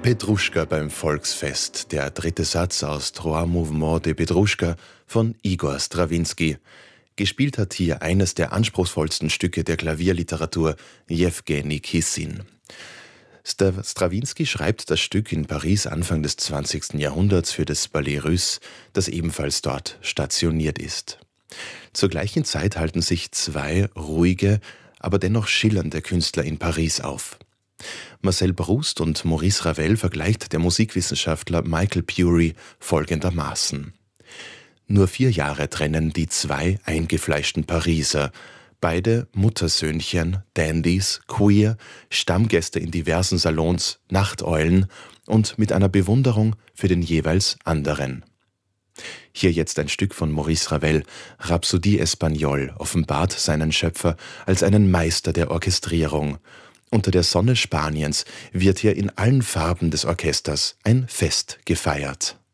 Petruschka beim Volksfest, der dritte Satz aus Trois Mouvements de Petruschka von Igor Strawinski. Gespielt hat hier eines der anspruchsvollsten Stücke der Klavierliteratur, Jewgeni Kissin. Strawinski schreibt das Stück in Paris Anfang des 20. Jahrhunderts für das Ballet Russe, das ebenfalls dort stationiert ist. Zur gleichen Zeit halten sich zwei ruhige, aber dennoch schillernde Künstler in Paris auf. Marcel Proust und Maurice Ravel vergleicht der Musikwissenschaftler Michael Bury folgendermaßen: Nur 4 Jahre trennen die zwei eingefleischten Pariser, beide Muttersöhnchen, Dandys, queer, Stammgäste in diversen Salons, Nachteulen und mit einer Bewunderung für den jeweils anderen. Hier jetzt ein Stück von Maurice Ravel. Rhapsodie Espagnole offenbart seinen Schöpfer als einen Meister der Orchestrierung. Unter der Sonne Spaniens wird hier in allen Farben des Orchesters ein Fest gefeiert.